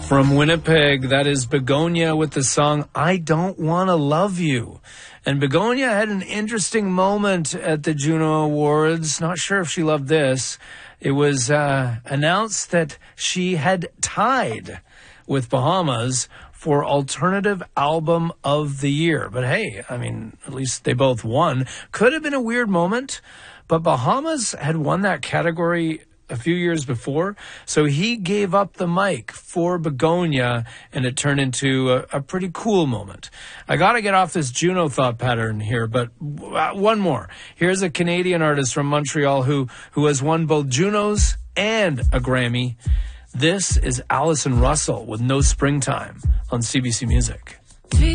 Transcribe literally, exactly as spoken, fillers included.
From Winnipeg, that is Begonia with the song, I Don't Wanna Love You. And Begonia had an interesting moment at the Juno Awards. Not sure if she loved this. It was uh, announced that she had tied with Bahamas for Alternative Album of the Year. But hey, I mean, at least they both won. Could have been a weird moment, but Bahamas had won that category a few years before, so he gave up the mic for Begonia, and it turned into a, a pretty cool moment. I got to get off this Juno thought pattern here, but uh, one more. Here's a Canadian artist from Montreal who, who has won both Junos and a Grammy. This is Allison Russell with No Springtime on C B C Music.